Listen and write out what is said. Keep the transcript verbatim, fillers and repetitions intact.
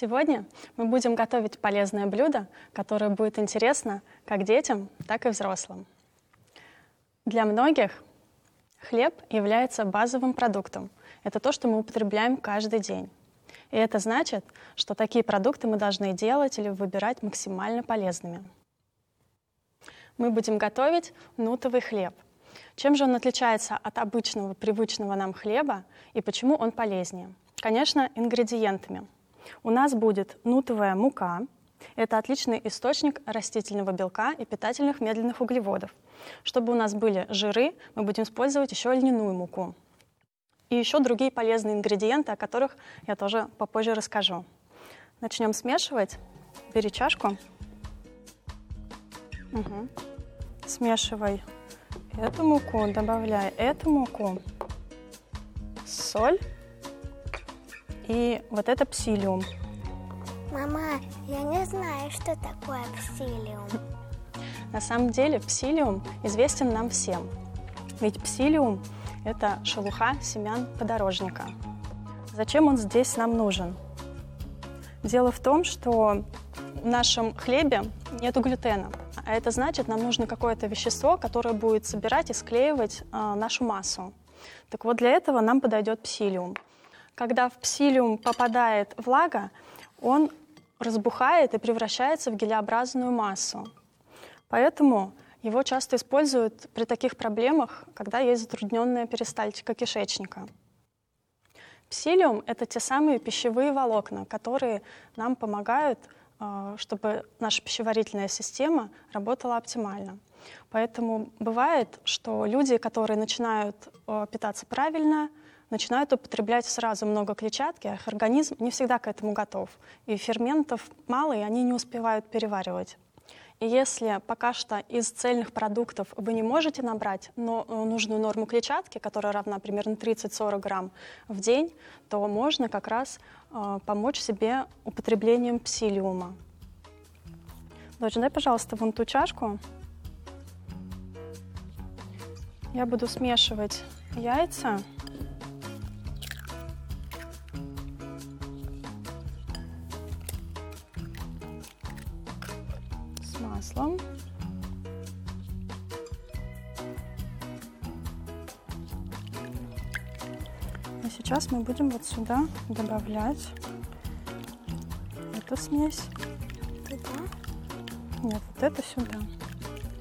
Сегодня мы будем готовить полезное блюдо, которое будет интересно как детям, так и взрослым. Для многих хлеб является базовым продуктом. Это то, что мы употребляем каждый день. И это значит, что такие продукты мы должны делать или выбирать максимально полезными. Мы будем готовить нутовый хлеб. Чем же он отличается от обычного, привычного нам хлеба и почему он полезнее? Конечно, ингредиентами. У нас будет нутовая мука. Это отличный источник растительного белка и питательных медленных углеводов. Чтобы у нас были жиры, мы будем использовать еще льняную муку. И еще другие полезные ингредиенты, о которых я тоже попозже расскажу. Начнем смешивать. Бери чашку. Угу. Смешивай эту муку, добавляй эту муку, соль и вот это псилиум. Мама, я не знаю, что такое псилиум. На самом деле псилиум известен нам всем. Ведь псилиум – это шелуха семян подорожника. Зачем он здесь нам нужен? Дело в том, что в нашем хлебе нет глютена. А это значит, нам нужно какое-то вещество, которое будет собирать и склеивать э, нашу массу. Так вот, для этого нам подойдет псилиум. Когда в псилиум попадает влага, он разбухает и превращается в гелеобразную массу. Поэтому его часто используют при таких проблемах, когда есть затрудненная перистальтика кишечника. Псилиум – это те самые пищевые волокна, которые нам помогают, чтобы наша пищеварительная система работала оптимально. Поэтому бывает, что люди, которые начинают питаться правильно, начинают употреблять сразу много клетчатки, а их организм не всегда к этому готов. И ферментов мало, и они не успевают переваривать. И если пока что из цельных продуктов вы не можете набрать но нужную норму клетчатки, которая равна примерно тридцать-сорок грамм в день, то можно как раз э, помочь себе употреблением псилиума. Дочь, дай, пожалуйста, вон ту чашку. Я буду смешивать яйца. Маслом. И сейчас мы будем вот сюда добавлять эту смесь. Туда? Нет, вот это сюда.